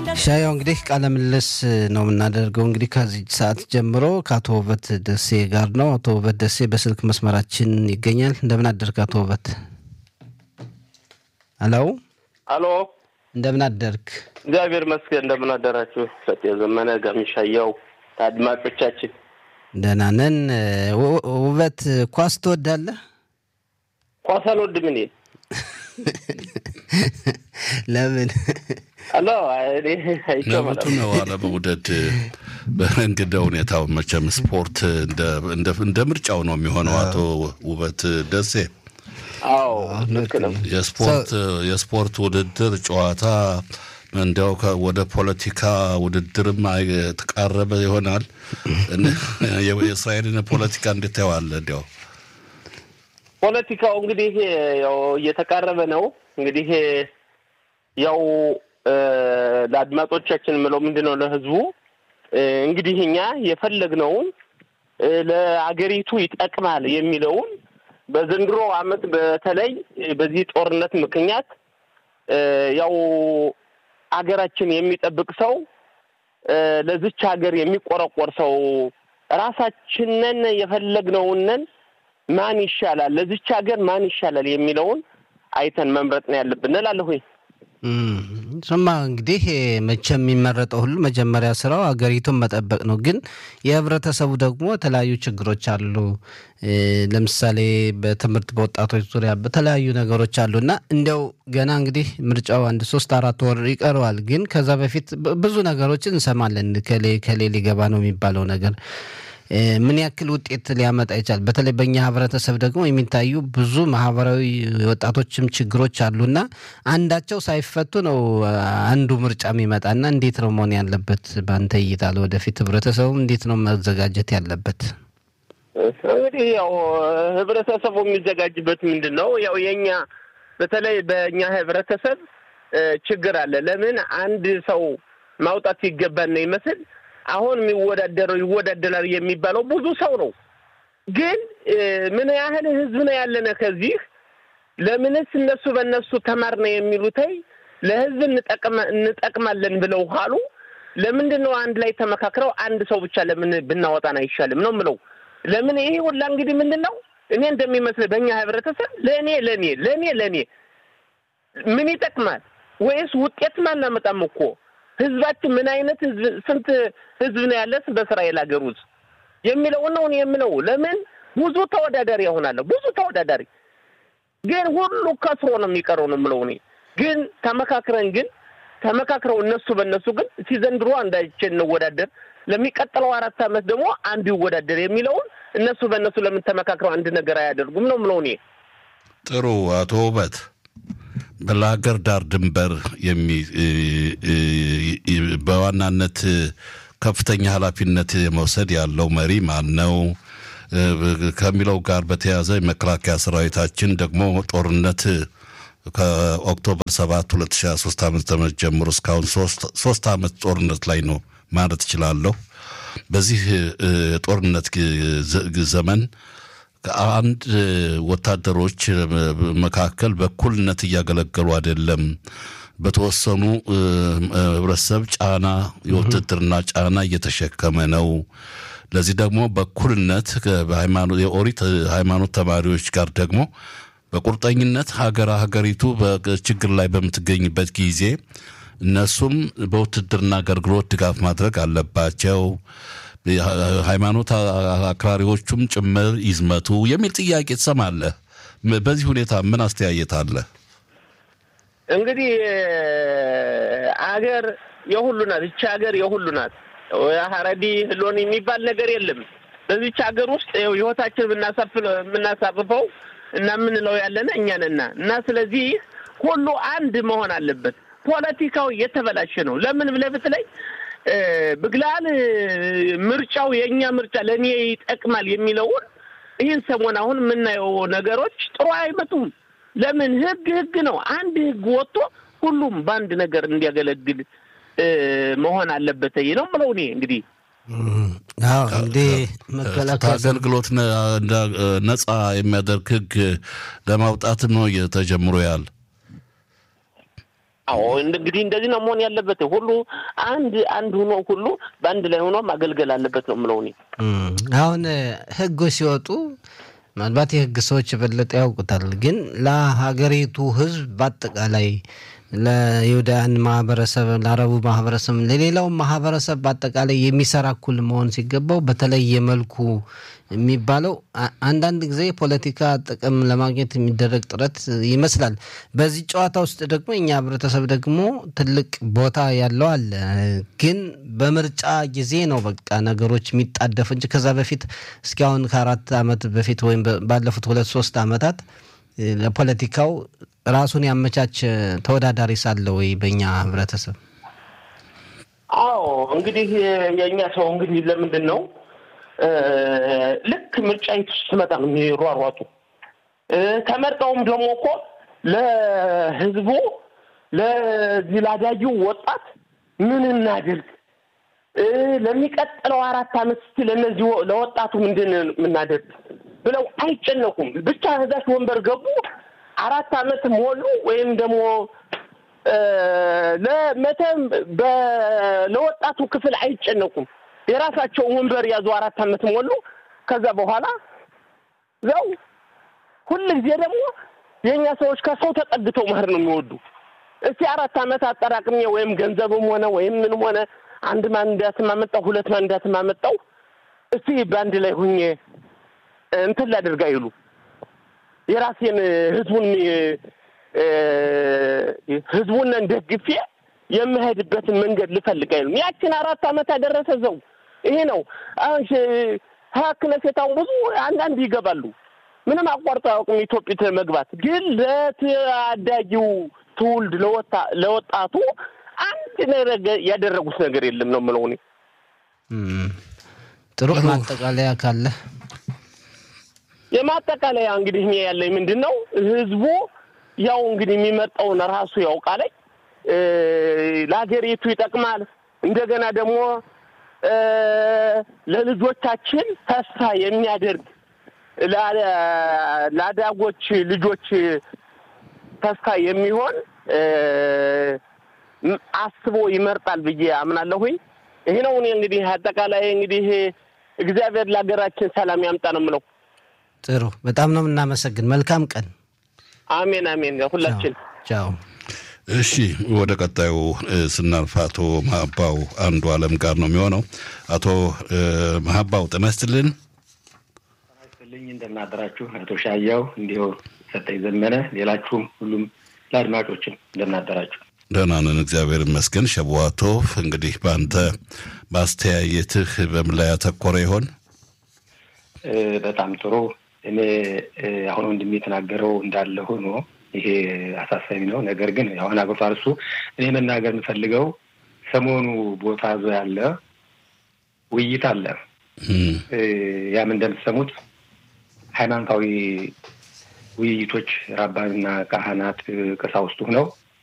ሻያው እንግዲህ ቃለ ምልልስ ነው የምናደርገው እንግዲህ ከዚህ ሰዓት ጀምሮ ከአቶ ውበት ደሴ ጋር ነው። አቶ ውበት ደሴ በስልክ መስመራችን ይገኛል። እንደምን አደርክ አቶ ውበት? አሎ እንደምን አደርክ? እግዚአብሔር ይመስገን። እንደምን አደራችሁ? ሰጤ ዘመነ ጋምሻያው አድማጮቻችን ደህና ነን። ውበት ኳስ ትወዳለህ? ኳስ አልወድም እኔ። ለምን? አሎ አይቻልም ነው አለ በውደድ በእንግዳ ሁኔታው መቼም ስፖርት እንደ ምርጫው ነው የሚሆነው። አቶ ውበት ደሴ አዎ ልክ ነው። የስፖርት ውድድር ጨዋታ እንደው ወደ ፖለቲካ ውድድርም ተቃረበ ይሆናል። የእስራኤልን ፖለቲካ እንዴት ታየዋለህ? እንደው ፖለቲካው እንግዲህ ያው እየተቃረበ ነው። እንግዲህ ያው ለአድማጮቻችን ምለው ምንድነው ለህዝቡ እንግዲህ እኛ የፈለግነውን ለአገሪቱ ይጠቅማል የሚለውን በዘንድሮ አመት በተለይ በዚህ ጦርነት ምክንያት ያው አገራችን የሚጠብቅ ሰው ለዚች ሀገር የሚቆረቆር ሰው ራሳችንን የፈለግነውን ማን ይሻላል ለዚች ሀገር ማን ይሻላል የሚለውን አይተን መምረጥ ነው ያለብን እላለሁ። ስማ እንግዲህ መቼም የሚመረጠው ሁሉ መጀመሪያ ስራው አገሪቱን መጠበቅ ነው። ግን የህብረተሰቡ ደግሞ የተለያዩ ችግሮች አሉ። ለምሳሌ በትምህርት በወጣቶች ዙሪያ በተለያዩ ነገሮች አሉና እንደው ገና እንግዲህ ምርጫው 1-3-4 ወር ይቀረዋል። ግን ከዛ በፊት ብዙ ነገሮችን እንሰማለን። ከሌ ሊገባ ነው የሚባለው ነገር ምን ያክል ውጤት ሊያመጣ ይችላል? በተለይ በእኛ ህብረተሰብ ደግሞ የሚታዩ ብዙ ማህበራዊ ወጣቶችም ችግሮች አሉና አንዳቸው ሳይፈቱ ነው አንዱ ምርጫ የሚመጣና እንዴት ነው መሆን ያለበት? ባንተ እይታ ለወደፊት ህብረተሰቡ እንዴት ነው መዘጋጀት ያለበት? እንግዲህ ያው ህብረተሰቡ የሚዘጋጅበት ምንድነው? ያው የኛ በተለይ በእኛ ህብረተሰብ ችግር አለ። ለምን አንድ ሰው ማውጣት ይገባል ነው ይመስል አሁን ይወዳደራል የሚባለው ብዙ ሰው ነው። ግን ምን ያህል ህዝብ ነው ያለነ ከዚህ ለምንስ እነሱ በእነሱ ተማርነ የሚሉታይ ለህዝብ እንጠቅማለን ብለው ካሉ ለምንድነው አንድ ላይ ተመካክረው አንድ ሰው ብቻ ለምን ብናወጣና አይሻልም ነው ምለው። ለምን ይሄ ሁላ እንግዲህ ምንድነው እኔ እንደሚመስል በእኛ ህብረተሰብ ለኔ ምን ይጠቅማል ወይስ ውጤት ማናመጣም እኮ ህዝባችን ምን አይነት ስንት ህዝብ ነው ያለስ በእስራኤል ሀገር ውስጥ የሚለው ነው የምለው። ለምን ብዙ ተወዳዳሪ ይሆናል ብዙ ተወዳዳሪ ግን ሁሉ ከስሮ ነው የሚቀረው ነው የምለው። እኔ ግን ተመካክረው እነሱ በእነሱ ግን ሲዘንድሮ አንዳችን እንወዳደር ለሚቀጥለው 4 አመት ደግሞ አንዱ ይወዳደር የሚለውን እነሱ በእነሱ ለምን ተመካክረው አንድ ነገር አያደርጉም ነው የምለው። እኔ ጥሩ አቶ ውበት በላገር ዳር ድንበር በዋናነት ከፍተኛ ኃላፊነት የመውሰድ ያለው መሪ ማን ነው ከሚለው ጋር በተያያዘ መከላከያ ሰራዊታችን ደግሞ ጦርነት ከኦክቶበር 7 2023 ዓ.ም ጀምሮ እስካሁን 3 አመት ጦርነት ላይ ነው ማለት ይችላል። በዚህ ጦርነት ዘመን አንድ ወታደሮች መካከል በኩልነት እያገለገሉ አይደለም። በተወሰኑ ህብረተሰብ ጫና የውትድርና ጫና እየተሸከመ ነው። ለዚህ ደግሞ በኩልነት በሃይማኖት የኦሪት ሃይማኖት ተማሪዎች ጋር ደግሞ በቁርጠኝነት ሀገሪቱ በችግር ላይ በምትገኝበት ጊዜ እነሱም በውትድርና አገልግሎት ድጋፍ ማድረግ አለባቸው። ሃይማኖት አክራሪዎቹም ጭምር ይዝመቱ የሚል ጥያቄ ተሰማለህ። በዚህ ሁኔታ ምን አስተያየት አለ? እንግዲህ አገር የሁሉ ናት። እቺ አገር የሁሉ ናት። ሐረዲ ህሎኒ የሚባል ነገር የለም። በዚህች አገር ውስጥ ህይወታችን ምናሳፍፈው እና ምንለው ያለና እኛ ነንና እና ስለዚህ ሁሉ አንድ መሆን አለበት። ፖለቲካው የተበላሸ ነው። ለምን ብለብት ላይ በግላል ምርጫው የኛ ምርጫ ለኔ ይጠቅማል የሚለውን ይህን ሰሞን አሁን ምናየው ነገሮች ጥሩ አይመጡም። ለምን ህግ ነው። አንድ ህግ ወጥቶ ሁሉም በአንድ ነገር እንዲያገለግል መሆን አለበት ነው ማለት ነው። እንግዲህ እንዴ መከላከያ አገልግሎት ነፃ የሚያደርግ ህግ ለማውጣት ነው የተጀምሮ ያለ አዎ እንግዲህ እንደዚህ ነው መሆን ያለበት። ሁሉ አንድ ሆኖ ሁሉ በአንድ ላይ ሆኖ ማገልገል አለበት ነው የምለው እኔ። አሁን ህጎች ሲወጡ ምናልባት የህግ ሰዎች የበለጠ ያውቁታል፣ ግን ለሀገሪቱ ህዝብ በአጠቃላይ ለይሁዳውያን ማህበረሰብ፣ ለአረቡ ማህበረሰብ፣ ለሌላው ማህበረሰብ በአጠቃላይ የሚሰራ እኩል መሆን ሲገባው በተለየ መልኩ የሚባለው አንዳንድ ጊዜ ፖለቲካ ጥቅም ለማግኘት የሚደረግ ጥረት ይመስላል። በዚህ ጨዋታ ውስጥ ደግሞ እኛ ህብረተሰብ ደግሞ ትልቅ ቦታ ያለው አለ። ግን በምርጫ ጊዜ ነው በቃ ነገሮች የሚጣደፉ እንጂ ከዛ በፊት እስኪ አሁን ከ4 ዓመት በፊት ወይም ባለፉት 2-3 ዓመታት ለፖለቲካው ራሱን ያመቻች ተወዳዳሪ ሳለ ወይ በእኛ ህብረተሰብ? አዎ እንግዲህ የኛ ሰው እንግዲህ ለምንድን ነው ልክ ምርጫ ስትመጣ ነው የሚሯሯጡ። ተመርጠውም ደግሞ እኮ ለህዝቡ ለዚህ ላዳጊው ወጣት ምን እናድርግ ለሚቀጥለው 4 ዓመት ለነዚህ ለወጣቱ ምንድን እናድርግ ብለው አይጨነቁም። ብቻ እዛች ወንበር ገቡ 4 ዓመት ሞሉ ወይም ደግሞ ለመተም ለወጣቱ ክፍል አይጨነቁም። የራሳቸው ወንበር ያዙ 4 ዓመት ሞሉ። ከዛ በኋላ ዘው ሁሉ ጊዜ ደግሞ የኛ ሰዎች ከሰው ተጠግተው መህር ነው የሚወዱ። እስቲ 4 ዓመት አጠራቅሜ ወይም ገንዘብም ሆነ ወይም ምንም ሆነ 1 ማንዳት ማመጣው 2 ማንዳት ማመጣው እስቲ ባንድ ላይ ሆኜ እንትን ላድርጋ ይሉ የራሴን ህዝቡን እንደግፌ የምሄድበትን መንገድ ልፈልግ አይሉ። ያችን 4 ዓመት ያደረሰ ዘው ይሄ ነው። አሁን ሀክነሴታው ብዙ አንዳንድ ይገባሉ ምንም አቋርጠው አያውቁም ኢትዮጵያ መግባት። ግን ለታዳጊው ትውልድ ለወጣቱ አንድ ነገር ያደረጉት ነገር የለም ነው የምለው እኔ። ጥሩ ማጠቃለያ ካለ? የማጠቃለያ እንግዲህ እኔ ያለኝ ምንድነው ህዝቡ ያው እንግዲህ የሚመጣውን ራሱ ያውቃል። ለሀገሪቱ ይጠቅማል። እንደገና ደግሞ ለልጆቻችን ተስፋ የሚያደርግ ለአዳጎች ልጆች ተስፋ የሚሆን አስቦ ይመርጣል ብዬ አምናለሁ። ይሄ ነው እኔ እንግዲህ አጠቃላይ እንግዲህ እግዚአብሔር ለሀገራችን ሰላም ያምጣ ነው የምለው። ጥሩ በጣም ነው እናመሰግን። መልካም ቀን። አሜን አሜን ሁላችን ቻው። እሺ ወደ ቀጣዩ ስናልፍ አቶ መሀባው አንዱ ዓለም ጋር ነው የሚሆነው። አቶ መሀባው ጤና ይስጥልን። እንደምናደራችሁ አቶ ሻያው እንዲሁ ሰጠኝ ዘመነ ሌላችሁም ሁሉም ለአድማጮችም እንደምናደራችሁ። ደህና ነን እግዚአብሔር ይመስገን። ሸዋቶ እንግዲህ በአንተ ማስተያየትህ በምን ላይ ያተኮረ ይሆን? በጣም ጥሩ። እኔ አሁን ወንድሜ የተናገረው እንዳለ ሆኖ ይሄ አሳሳቢ ነው። ነገር ግን አሁን አገርቷል እሱ። እኔ መናገር የምፈልገው ሰሞኑ ቦታ ዞ ያለ ውይይት አለ። ያም እንደምትሰሙት ሃይማኖታዊ ውይይቶች ራባንና ካህናት ቀሳውስቱ ሆነው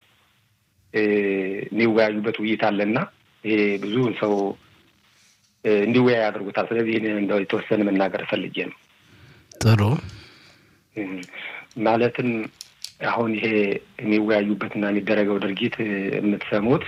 የሚወያዩበት ውይይት አለና ይሄ ብዙ ሰው እንዲወያይ አድርጎታል። ስለዚህ እኔ እንደው የተወሰነ መናገር ፈልጌ ነው። ጥሩ ማለትም አሁን ይሄ የሚወያዩበትና የሚደረገው ድርጊት የምትሰሙት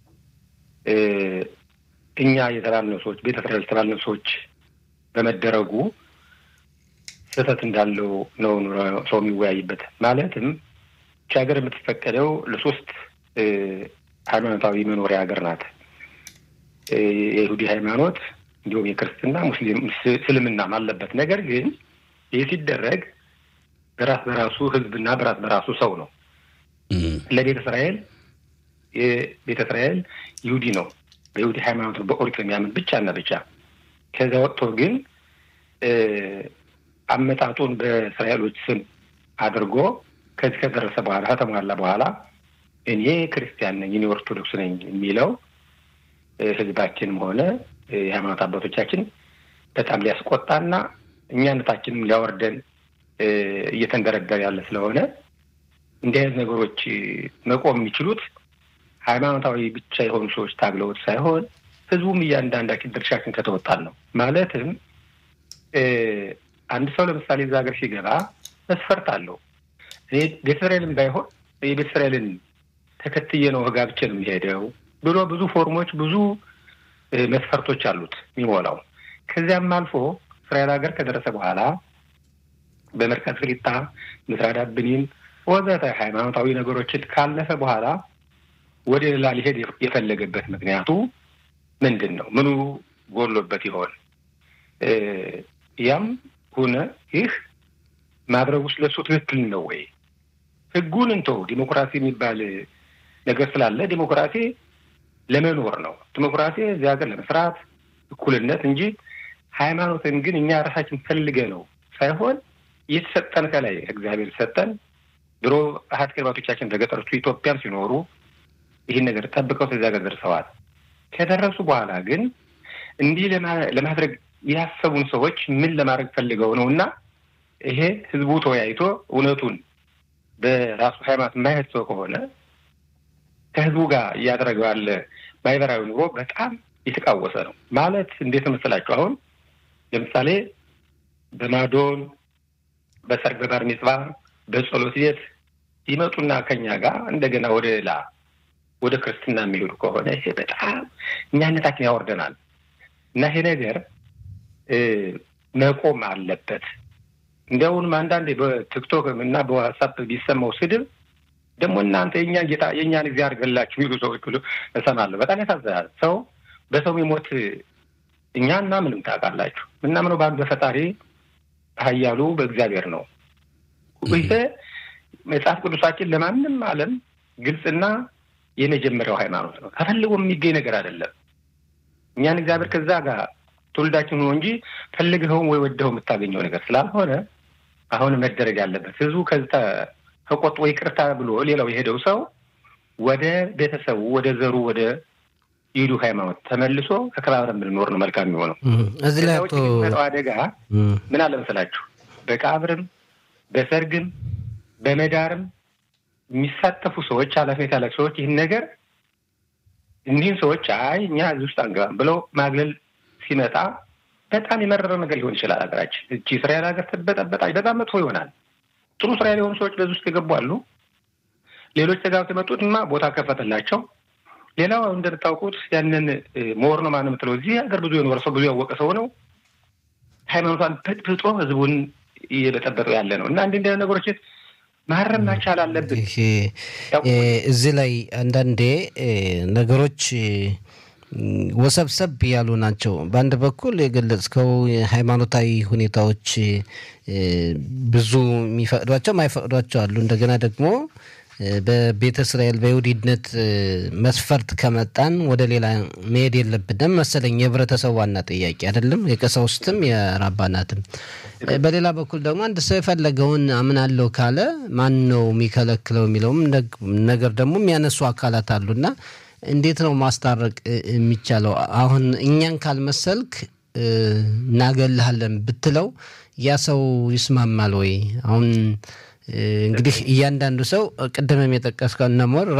እኛ የተባልነው ሰዎች ቤተ እስራኤል የተባልነው ሰዎች በመደረጉ ስህተት እንዳለው ነው ሰው የሚወያይበት። ማለትም ይህች ሀገር የምትፈቀደው ለ3 ሃይማኖታዊ መኖሪያ ሀገር ናት። የይሁዲ ሃይማኖት እንዲሁም የክርስትና ሙስሊም እስልምናም አለበት። ነገር ግን ይህ ሲደረግ በራስ በራሱ ህዝብና በራስ በራሱ ሰው ነው። ለቤተ እስራኤል ይሁዲ ነው፣ በይሁዲ ሃይማኖት በኦሪት የሚያምን ብቻና ብቻ። ከዛ ወጥቶ ግን አመጣጡን በእስራኤሎች ስም አድርጎ ከዚህ ከደረሰ በኋላ ከተሟላ በኋላ እኔ ክርስቲያን ነኝ እኔ ኦርቶዶክስ ነኝ የሚለው ህዝባችንም ሆነ የሃይማኖት አባቶቻችን በጣም ሊያስቆጣና እኛነታችንም ሊያወርደን እየተንደረደረ ያለ ስለሆነ እንዲህ አይነት ነገሮች መቆም የሚችሉት ሃይማኖታዊ ብቻ የሆኑ ሰዎች ታግለውት ሳይሆን ህዝቡም እያንዳንዳችን ድርሻችን ከተወጣን ነው። ማለትም አንድ ሰው ለምሳሌ እዛ ሀገር ሲገባ መስፈርት አለው። ቤተ እስራኤልን ባይሆን የቤተ እስራኤልን ተከትዬ ነው ጋብቼ ነው የሚሄደው ብሎ ብዙ ፎርሞች ብዙ መስፈርቶች አሉት የሚሞላው። ከዚያም አልፎ እስራኤል ሀገር ከደረሰ በኋላ በመርካቶ ፍሊጣ ምስራዳ ብኒን ወዘተ ሃይማኖታዊ ነገሮችን ካለፈ በኋላ ወደ ሌላ ሊሄድ የፈለገበት ምክንያቱ ምንድን ነው? ምኑ ጎሎበት ይሆን? ያም ሆነ ይህ ማድረጉ ስለሱ ትክክል ነው ወይ? ህጉን እንተው። ዲሞክራሲ የሚባል ነገር ስላለ ዲሞክራሲ ለመኖር ነው። ዲሞክራሲ እዚህ ሀገር ለመስራት እኩልነት እንጂ ሃይማኖትን ግን እኛ ራሳችን ፈልገ ነው ሳይሆን የተሰጠን ከላይ እግዚአብሔር ሰጠን። ድሮ አሃት ቅርባቶቻችን በገጠሮቹ ኢትዮጵያም ሲኖሩ ይህን ነገር ጠብቀው እዚያ ጋር ደርሰዋል። ከደረሱ በኋላ ግን እንዲህ ለማድረግ ያሰቡን ሰዎች ምን ለማድረግ ፈልገው ነው? እና ይሄ ህዝቡ ተወያይቶ እውነቱን በራሱ ሃይማኖት የማይሄድ ሰው ከሆነ ከህዝቡ ጋር እያደረገው ያለ ማህበራዊ ኑሮ በጣም የተቃወሰ ነው። ማለት እንዴት መሰላችሁ? አሁን ለምሳሌ በማዶን በሰርግ በባር ሚጽዋ በጸሎት ቤት ይመጡና ከኛ ጋር እንደገና ወደ ክርስትና የሚሄዱ ከሆነ ይሄ በጣም እኛነታችን ያወርደናል። እና ይሄ ነገር መቆም አለበት። እንደውም አንዳንዴ በቲክቶክ እና በዋትስአፕ ቢሰማው ስድብ ደግሞ እናንተ የእኛን ጊዜ አድርገላችሁ የሚሉ ሰዎች ሁሉ እሰማለሁ። በጣም ያሳዝናል። ሰው በሰው የሚሞት እኛና ምንም ታውቃላችሁ። ምናምነው በአንድ በፈጣሪ ኃያሉ በእግዚአብሔር ነው። ይሄ መጽሐፍ ቅዱሳችን ለማንም ዓለም ግልጽና የመጀመሪያው ሃይማኖት ነው። ተፈልጎ የሚገኝ ነገር አይደለም። እኛን እግዚአብሔር ከዛ ጋር ትውልዳችን ነው እንጂ ፈልገኸው ወይ ወደኸው የምታገኘው ነገር ስላልሆነ አሁን መደረግ ያለበት ህዝቡ ከዛ ተቆጥቶ ይቅርታ ብሎ ሌላው የሄደው ሰው ወደ ቤተሰቡ ወደ ዘሩ ወደ ይዱ ሃይማኖት ተመልሶ ከከባብረን ብንኖር ነው መልካም የሚሆነው። እዚህ ላይ አደጋ ምን አለ መሰላችሁ? በቃብርም በሰርግም በመዳርም የሚሳተፉ ሰዎች ኃላፊነት ያላቸው ሰዎች ይህን ነገር እኒህን ሰዎች እኛ እዚህ ውስጥ አንገባም ብለው ማግለል ሲመጣ በጣም የመረረ ነገር ሊሆን ይችላል። ሀገራችን እቺ እስራኤል ሀገር ትበጠበጣለች። በጣም መጥፎ ይሆናል። ጥሩ እስራኤል የሆኑ ሰዎች በዚህ ውስጥ የገቡ አሉ። ሌሎች ተጋብተው የመጡትማ ቦታ ከፈተላቸው። ሌላው እንደምታውቁት ያንን ሞር ነው ማንም የምትለው እዚህ ሀገር ብዙ የኖረ ሰው ብዙ ያወቀ ሰው ነው። ሃይማኖቷን በጥብጦ ህዝቡን እየበጠበጠው ያለ ነው እና እንዲህ እንደ ነገሮች ማረም መቻል አለብን። እዚህ ላይ አንዳንዴ ነገሮች ወሰብሰብ ያሉ ናቸው። በአንድ በኩል የገለጽከው ሃይማኖታዊ ሁኔታዎች ብዙ የሚፈቅዷቸው ማይፈቅዷቸው አሉ። እንደገና ደግሞ በቤተ እስራኤል በይሁዲነት መስፈርት ከመጣን ወደ ሌላ መሄድ የለብንም መሰለኝ። የህብረተሰቡ ዋና ጥያቄ አይደለም፣ የቀሳውስትም የራባናትም። በሌላ በኩል ደግሞ አንድ ሰው የፈለገውን አምናለሁ ካለ ማን ነው የሚከለክለው የሚለውም ነገር ደግሞ የሚያነሱ አካላት አሉና እንዴት ነው ማስታረቅ የሚቻለው? አሁን እኛን ካልመሰልክ እናገልሃለን ብትለው ያ ሰው ይስማማል ወይ? አሁን እንግዲህ እያንዳንዱ ሰው ቅድምም የጠቀስከው እነሞር